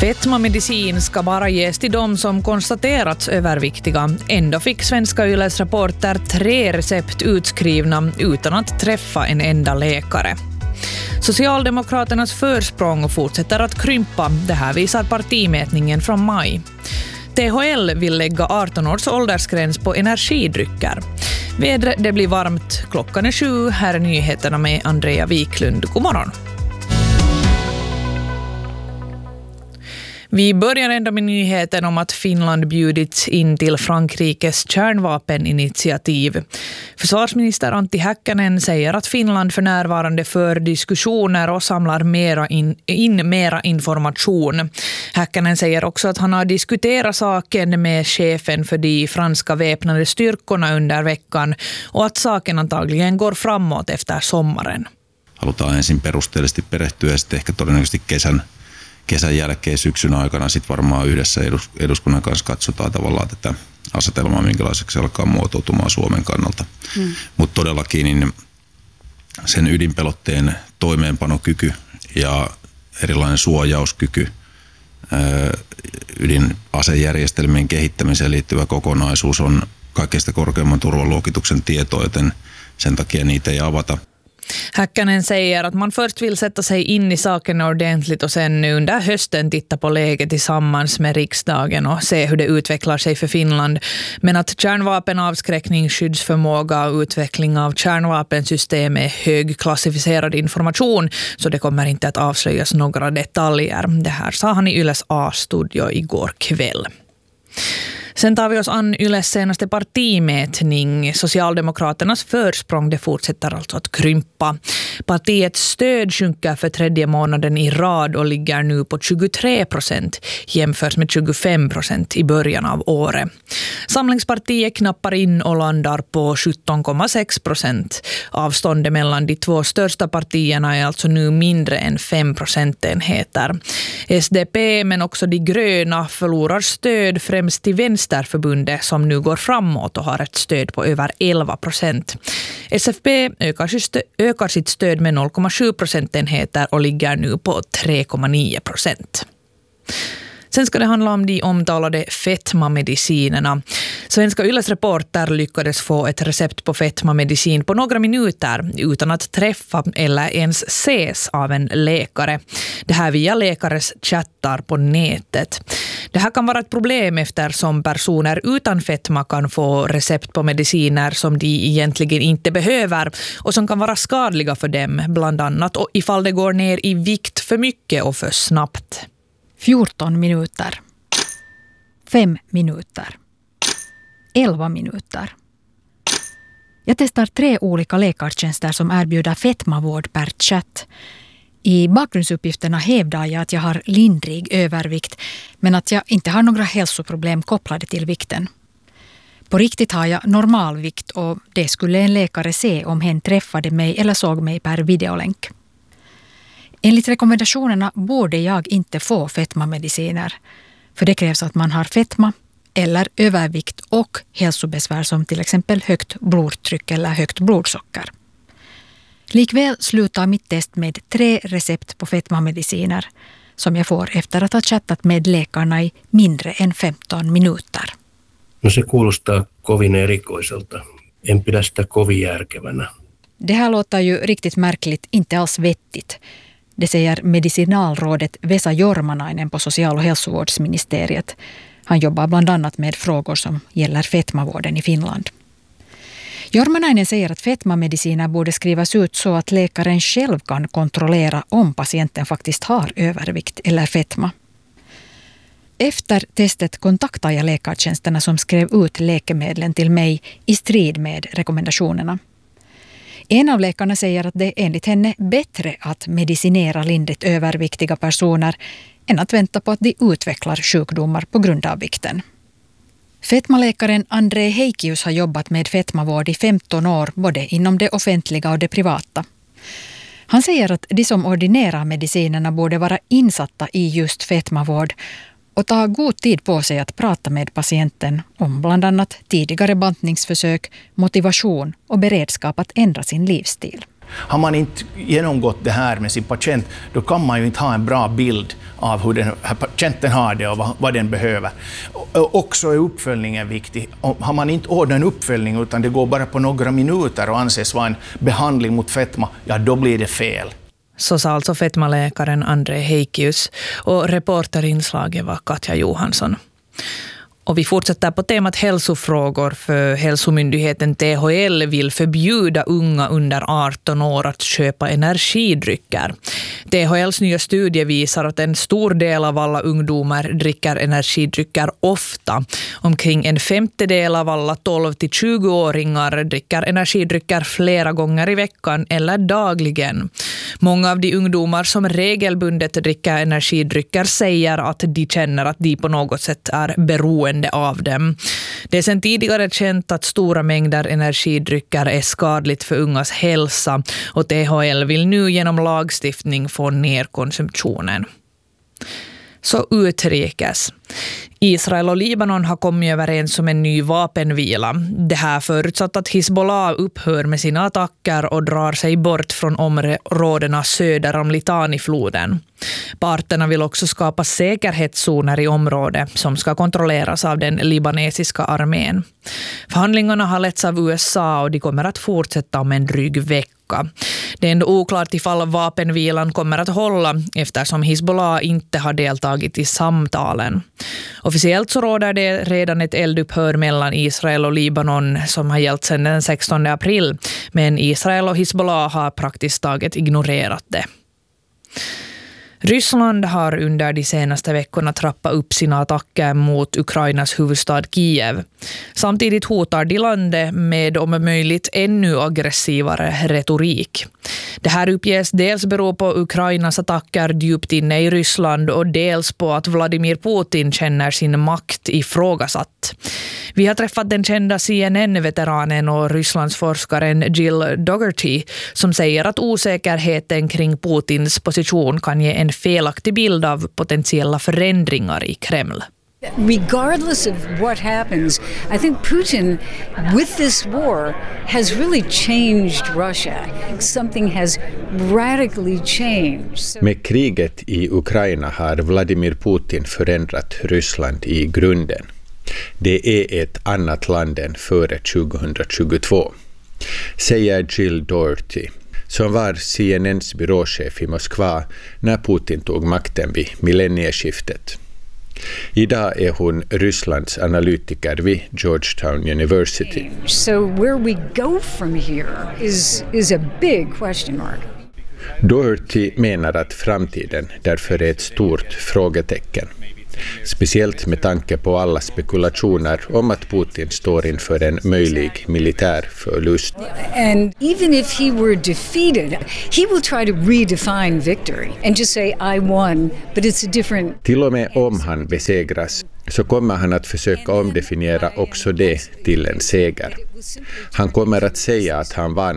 Fetmamedicin ska bara ges till de som konstaterats överviktiga. Ändå fick Svenska Yles Reporter 3 recept utskrivna utan att träffa en enda läkare. Socialdemokraternas försprång fortsätter att krympa. Det här visar partimätningen från maj. THL vill lägga 18 års åldersgräns på energidrycker. Vädret, det blir varmt. Klockan är 7. Här är nyheterna med Andrea Wiklund. God morgon. Vi börjar ändå med nyheten om att Finland bjudits in till Frankrikes kärnvapeninitiativ. Försvarsminister Antti Häkkänen säger att Finland för närvarande för diskussioner och samlar mera information. Häkkänen säger också att han har diskuterat saken med chefen för de franska väpnade styrkorna under veckan och att saken antagligen går framåt efter sommaren. Halutaan ensin perusteellisesti perehtyä ja sitten ehkä todennäköisesti kesän jälkeen syksyn aikana sitten varmaan yhdessä eduskunnan kanssa katsotaan tavallaan tätä asetelmaa, minkälaiseksi alkaa muotoutumaan Suomen kannalta. Mutta todellakin niin sen ydinpelotteen toimeenpanokyky ja erilainen suojauskyky, ydinasejärjestelmien kehittämiseen liittyvä kokonaisuus on kaikkein korkeimman turvaluokituksen tieto, joten sen takia niitä ei avata. Häkkänen säger att man först vill sätta sig in i saken ordentligt och sen under hösten titta på läget tillsammans med riksdagen och se hur det utvecklar sig för Finland. Men att kärnvapenavskräckning, skyddsförmåga och utveckling av kärnvapensystem är högklassificerad information, så det kommer inte att avslöjas några detaljer. Det här sa han i Yles A-studio igår kväll. Sen tar vi oss an Yles senaste partimätning. Socialdemokraternas försprång, det fortsätter alltså att krympa. Partiets stöd sjunker för 3:e månaden i rad och ligger nu på 23% jämfört med 25% i början av året. Samlingspartiet knappar in och landar på 17,6%. Avståndet mellan de två största partierna är alltså nu mindre än 5 procentenheter. SDP men också de gröna förlorar stöd främst till Vänsterförbundet som nu går framåt och har ett stöd på över 11%. SFP ökar sitt stöd med 0,7 procentenheter och ligger nu på 3,9%. Sen ska det handla om de omtalade fetmamedicinerna. Svenska Yles Reporter lyckades få ett recept på fetmamedicin på några minuter utan att träffa eller ens ses av en läkare. Det här via läkares chattar på nätet. Det här kan vara ett problem eftersom personer utan fetma kan få recept på mediciner som de egentligen inte behöver och som kan vara skadliga för dem, bland annat och ifall det går ner i vikt för mycket och för snabbt. 14 minuter, 5 minuter, 11 minuter. Jag testar 3 olika läkartjänster som erbjuder fetmavård per chatt. I bakgrundsuppgifterna hävdar jag att jag har lindrig övervikt men att jag inte har några hälsoproblem kopplade till vikten. På riktigt har jag normalvikt och det skulle en läkare se om hen träffade mig eller såg mig per videolänk. Enligt rekommendationerna borde jag inte få fetmamediciner, för det krävs att man har fetma eller övervikt och hälsobesvär som till exempel högt blodtryck eller högt blodsocker. Likväl slutar mitt test med 3 recept på fetmamediciner som jag får efter att ha chattat med läkarna i mindre än 15 minuter. No se kuulostaa kovin erikoiselta. En pidä sitä kovin järkevänä. Det här låter ju riktigt märkligt, inte alls vettigt. Det säger medicinalrådet Vesa Jormanainen på social- och hälsovårdsministeriet. Han jobbar bland annat med frågor som gäller fetmavården i Finland. Jormanainen säger att fetmamediciner borde skrivas ut så att läkaren själv kan kontrollera om patienten faktiskt har övervikt eller fetma. Efter testet kontaktar jag läkartjänsterna som skrev ut läkemedlen till mig i strid med rekommendationerna. En av läkarna säger att det är enligt henne bättre att medicinera lindrigt överviktiga personer än att vänta på att de utvecklar sjukdomar på grund av vikten. Fetmaläkaren André Heikius har jobbat med fetmavård i 15 år både inom det offentliga och det privata. Han säger att de som ordinerar medicinerna borde vara insatta i just fetmavård och ta god tid på sig att prata med patienten om bland annat tidigare bantningsförsök, motivation och beredskap att ändra sin livsstil. Har man inte genomgått det här med sin patient, då kan man ju inte ha en bra bild av hur den här patienten har det och vad den behöver. Också är uppföljningen viktig. Har man inte ordnat en uppföljning utan det går bara på några minuter och anses vara en behandling mot fetma, ja då blir det fel. Så sa alltså fetmaläkaren André Heikius och reporterinslaget var Katja Johansson. Och vi fortsätter på temat hälsofrågor, för hälsomyndigheten THL vill förbjuda unga under 18 år att köpa energidrycker. THLs nya studie visar att en stor del av alla ungdomar dricker energidrycker ofta. Omkring en femtedel av alla 12-20-åringar dricker energidrycker flera gånger i veckan eller dagligen. Många av de ungdomar som regelbundet dricker energidrycker säger att de känner att de på något sätt är beroende av dem. Det är sedan tidigare känt att stora mängder energidrycker är skadligt för ungas hälsa och THL vill nu genom lagstiftning få ner konsumtionen. Så utrikes. Israel och Libanon har kommit överens om en ny vapenvila. Det här förutsatt att Hizbollah upphör med sina attacker och drar sig bort från områdena söder om Litanifloden. Parterna vill också skapa säkerhetszoner i området som ska kontrolleras av den libanesiska armén. Förhandlingarna har letts av USA och de kommer att fortsätta om en dryg vecka. Det är ändå oklart ifall vapenvilan kommer att hålla eftersom Hizbollah inte har deltagit i samtalen. Officiellt så råder det redan ett eldupphör mellan Israel och Libanon som har gällt sedan den 16 april, men Israel och Hizbollah har praktiskt taget ignorerat det. Ryssland har under de senaste veckorna trappat upp sina attacker mot Ukrainas huvudstad Kiev. Samtidigt hotar de landet med om möjligt ännu aggressivare retorik. Det här uppges dels bero på Ukrainas attacker djupt inne i Ryssland och dels på att Vladimir Putin känner sin makt ifrågasatt. Vi har träffat den kända CNN-veteranen och Rysslandsforskaren Jill Dougherty som säger att osäkerheten kring Putins position kan ge en felaktig bild av potentiella förändringar i Kreml. Regardless of what happens, I think Putin, with this war, has really changed Russia. Something has radically changed. Med kriget i Ukraina har Vladimir Putin förändrat Ryssland i grunden. Det är ett annat land än före 2022, säger Jill Dougherty, som var CNNs byråchef i Moskva när Putin tog makten vid millennieskiftet. Idag är hon Rysslands analytiker vid Georgetown University. So where we go from here is a big question mark. Dougherty menar att framtiden därför är ett stort frågetecken. Speciellt med tanke på alla spekulationer om att Putin står inför en möjlig militär förlust. And even if he were defeated, he will try to redefine victory and just say I won, but it's a different. Till och med om han besegras så kommer han att försöka omdefiniera också det till en seger. Han kommer att säga att han vann